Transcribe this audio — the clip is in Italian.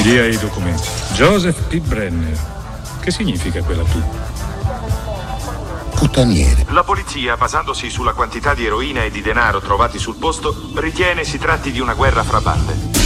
Mi dia i documenti. Joseph P. Brenner. Che significa quella P? Puttaniere. La polizia, basandosi sulla quantità di eroina e di denaro trovati sul posto, ritiene si tratti di una guerra fra bande.